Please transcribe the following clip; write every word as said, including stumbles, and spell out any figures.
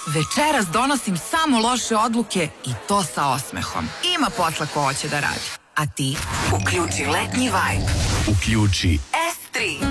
Večeras donosim samo loše odluke i to sa osmehom. Ima posla ko hoće da radi. A ti? Uključi letnji vibe. Uključi S tri.